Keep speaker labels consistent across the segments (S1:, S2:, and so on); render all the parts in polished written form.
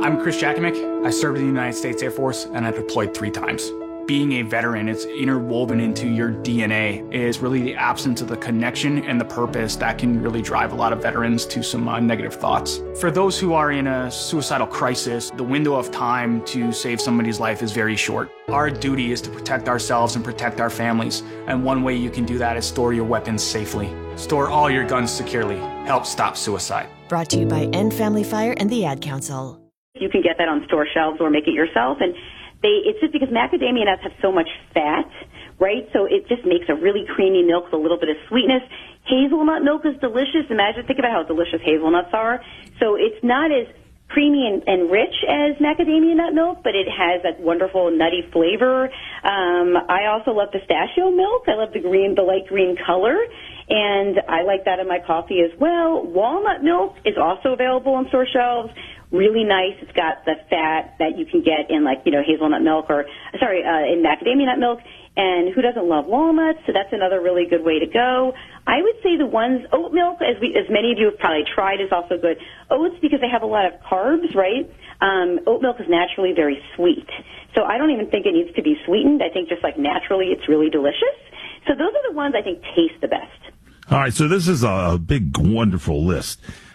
S1: I'm Chris Jakimick. I served in the United States Air Force and I deployed 3 times. Being a veteran, it's interwoven into your DNA, is really the absence of the connection and the purpose that can really drive a lot of veterans to some negative thoughts. For those who are in a suicidal crisis, the window of time to save somebody's life is very short. Our duty is to protect ourselves and protect our families, and one way you can do that is store your weapons safely. Store all your guns securely. Help stop suicide.
S2: Brought to you by End Family Fire and the Ad Council.
S3: You can get that on store shelves or make it yourself, and it's just because macadamia nuts have so much fat, right? So it just makes a really creamy milk with a little bit of sweetness. Hazelnut milk is delicious. Think about how delicious hazelnuts are. So it's not as creamy and rich as macadamia nut milk, but it has that wonderful nutty flavor. I also love pistachio milk. I love the light green color, and I like that in my coffee as well. Walnut milk is also available on store shelves. Really nice. It's got the fat that you can get in hazelnut milk in macadamia nut milk. And who doesn't love walnuts? So that's another really good way to go. I would say oat milk, as many of you have probably tried, is also good. Oats, because they have a lot of carbs, right? Oat milk is naturally very sweet. So I don't even think it needs to be sweetened. I think just naturally it's really delicious. So those are the ones I think taste the best.
S4: All right, so this is a big, wonderful list.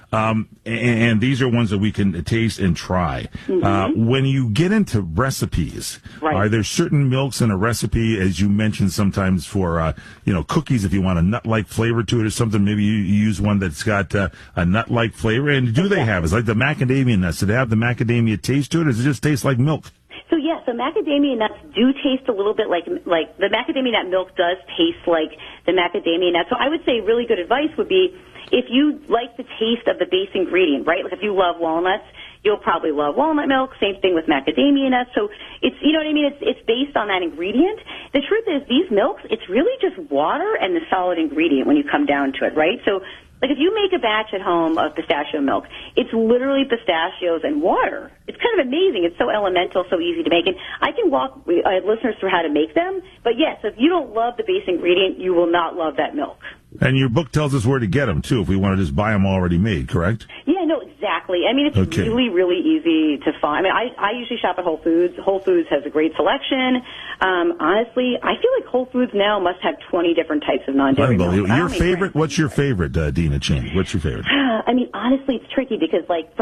S4: And these are ones that we can taste and try. Mm-hmm. When you get into recipes, right, are there certain milks in a recipe, as you mentioned sometimes for, cookies, if you want a nut-like flavor to it or something, maybe you use one that's got a nut-like flavor? And do they have? It's like the macadamia nuts. Do they have the macadamia taste to it, or does it just taste like milk?
S3: So macadamia nuts do taste a little bit like the macadamia nut milk does taste like the macadamia nut. So I would say really good advice would be, if you like the taste of the base ingredient, right? Like if you love walnuts, you'll probably love walnut milk. Same thing with macadamia nuts. So it's, you know what I mean? It's based on that ingredient. The truth is these milks, it's really just water and the solid ingredient when you come down to it, right? So if you make a batch at home of pistachio milk, it's literally pistachios and water. It's kind of amazing. It's so elemental, so easy to make. And I can walk listeners through how to make them. But yes, if you don't love the base ingredient, you will not love that milk.
S4: And your book tells us where to get them, too, if we want to just buy them already made, correct?
S3: Yeah, no, exactly. I mean, it's really, really easy to find. I mean, I usually shop at Whole Foods. Whole Foods has a great selection. Honestly, I feel like Whole Foods now must have 20 different types of non-dairy milk.
S4: Your favorite? What's your favorite, Dina Cheney? What's your favorite?
S3: I mean, honestly, it's tricky because,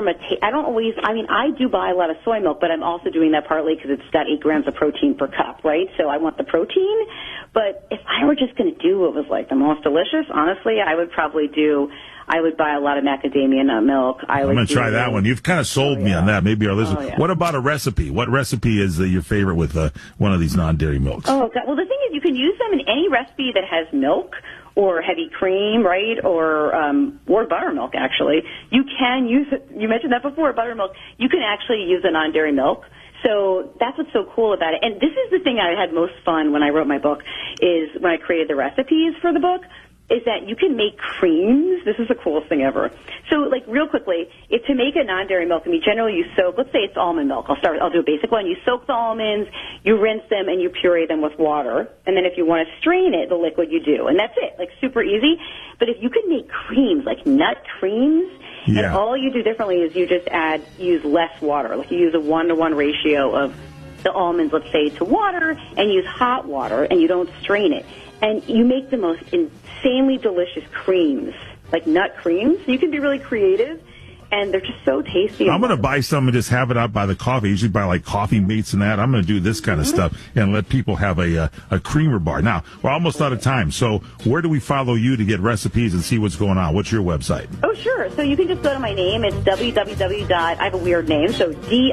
S3: I do buy a lot of soy milk, but I'm also doing that partly because it's got 8 grams of protein per cup, right? So I want the protein. But if I were just going to do what was the most delicious, honestly, I would buy a lot of macadamia nut milk.
S4: I'm going to try that one. You've kind of sold me on that. Maybe our listeners. What about a recipe? What recipe is your favorite with one of these non-dairy milks?
S3: Oh, God. Well, the thing is, you can use them in any recipe that has milk or heavy cream, right, or buttermilk, actually. You can use it. You mentioned that before, buttermilk. You can actually use a non-dairy milk. So that's what's so cool about it. And this is the thing I had most fun when I wrote my book, is when I created the recipes for the book, is that you can make creams. This is the coolest thing ever. So, real quickly, if to make a non-dairy milk, generally you soak, let's say it's almond milk. I'll do a basic one. You soak the almonds, you rinse them, and you puree them with water. And then if you want to strain it, the liquid you do. And that's it. Super easy. But if you could make creams, nut creams, and all you do differently is you just use less water. You use a 1-to-1 ratio of the almonds, let's say, to water, and use hot water, and you don't strain it. And you make the most insanely delicious creams, like nut creams. You can be really creative, and they're just so tasty.
S4: I'm going to buy some and just have it out by the coffee. I usually buy coffee mates and that. I'm going to do this kind of stuff and let people have a creamer bar. Now, we're almost out of time. So where do we follow you to get recipes and see what's going on? What's your website?
S3: Oh, sure. So you can just go to my name. It's I have a weird name. So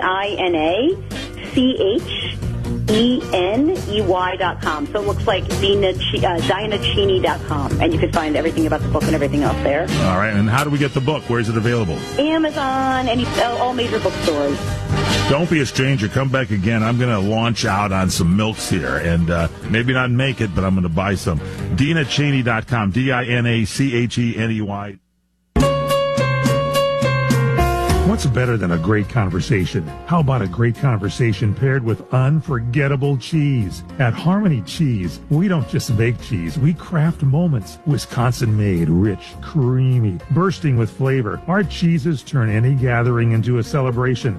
S3: DINACHENEY.com. So it looks like DinaCheney.com. And you can find everything about the book and everything else there.
S4: All right. And how do we get the book? Where is it available?
S3: Amazon, all major bookstores.
S4: Don't be a stranger. Come back again. I'm going to launch out on some milks here. And maybe not make it, but I'm going to buy some. DinaCheney.com. DINACHENEY.
S5: What's better than a great conversation? How about a great conversation paired with unforgettable cheese? At Harmony Cheese, we don't just make cheese, we craft moments. Wisconsin-made, rich, creamy, bursting with flavor. Our cheeses turn any gathering into a celebration.